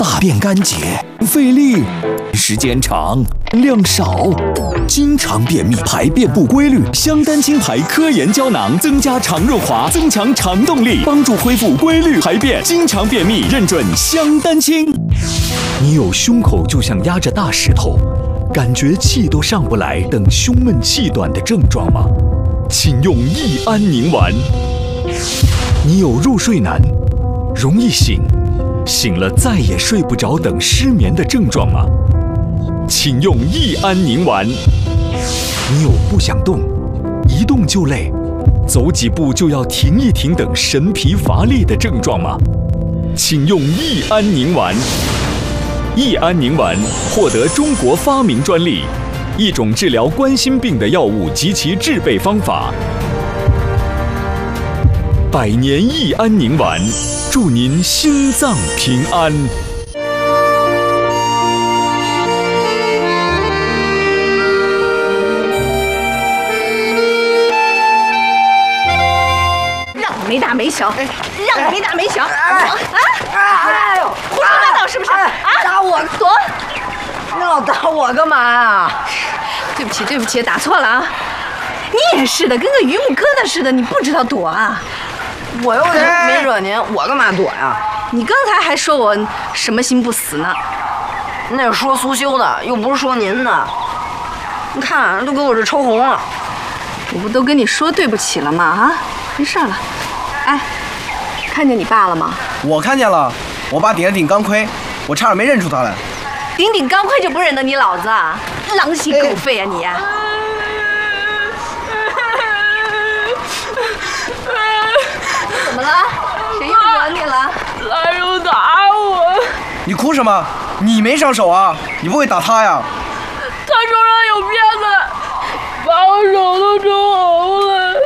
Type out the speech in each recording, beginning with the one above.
大便干结，费力，时间长，量少，经常便秘，排便不规律。香丹清排科研胶囊增加肠润滑，增强肠动力，帮助恢复规律排便。经常便秘认准香丹清。你有胸口就像压着大石头，感觉气都上不来等胸闷气短的症状吗？请用益安宁丸。你有入睡难，容易醒，醒了再也睡不着等失眠的症状吗？请用益安宁丸。你有不想动，一动就累，走几步就要停一停等神疲乏力的症状吗？请用益安宁丸。益安宁丸获得中国发明专利，一种治疗冠心病的药物及其制备方法。100年益安宁丸，祝您心脏平安。 让我没大没小，让我没大没小！哎呦，胡说八道是不是？ 打我！ 躲！ 那打我干嘛呀？ 对不起，对不起，打错了啊！你也是的，跟个榆木疙瘩似的，你不知道躲啊？ 我又没惹您，我干嘛躲呀？ 你刚才还说我什么心不死呢？ 那是说苏修的，又不是说您的。你看，都给我这抽红了。 我不都跟你说对不起了吗？啊，没事了。哎，看见你爸了吗？ 我看见了，我爸顶了顶钢盔，我差点没认出他来。 顶顶钢盔就不认得你老子啊？狼心狗肺啊你！怎么了？谁又惹你了？ 兰柔打我！ 你哭什么？你没上手啊？你不会打他呀？ 他手上有鞭子，把我手都抽红了。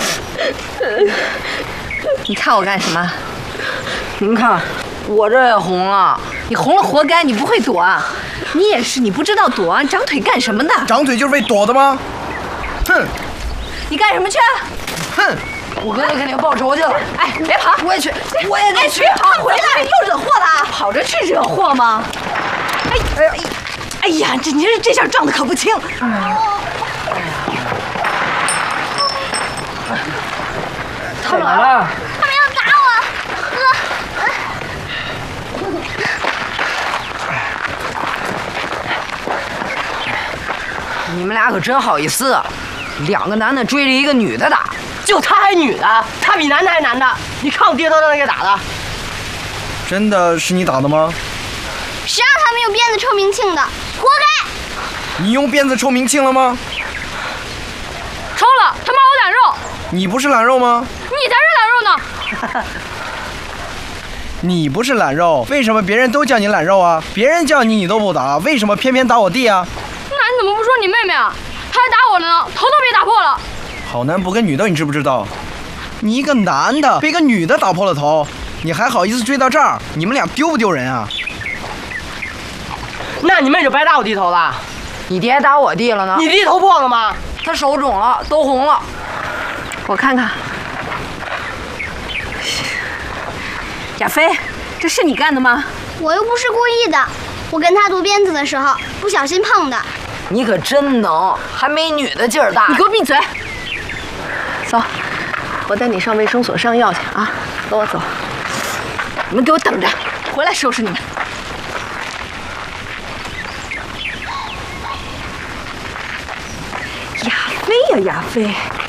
你看我干什么？ 您看，我这也红了。 你红了活该，你不会躲啊！你也是，你不知道躲啊！长腿干什么的？ 长腿就是被躲的吗？哼！ 你干什么去？ 哼！ 我哥哥肯定报仇去了。 哎，别跑！ 我也去，我也得去。 别跑！回来又惹祸了！跑着去惹祸吗？哎呀，你这下撞得可不轻。 他们来了。 他们要打我， 你们俩可真好意思，2个男的追着一个女的打。 就他还女的，他比男的还男的。你看我爹都让他给打的。 真的是你打的吗？ 谁让他们用鞭子抽明庆的，活该！ 你用鞭子抽明庆了吗？ 抽了，他骂我懒肉。 你不是懒肉吗？ 你才是懒肉呢！ 你不是懒肉，为什么别人都叫你懒肉啊？别人叫你都不打，为什么偏偏打我弟啊？ 那你怎么不说你妹妹啊？她还打我呢，头都被打破了。 好男不跟女斗，你知不知道？你一个男的被个女的打破了头，你还好意思追到这儿？你们俩丢不丢人啊？ 那你妹就白打我弟头了。 你爹打我弟了呢？ 你弟头破了吗？ 他手肿了，都红了。 我看看。亚飞，这是你干的吗？ 我又不是故意的，我跟他夺鞭子的时候不小心碰的。 你可真能，还没女的劲儿大。 你给我闭嘴！走，我带你上卫生所上药去啊！跟我走。你们给我等着，回来收拾你们。亚飞呀，亚飞，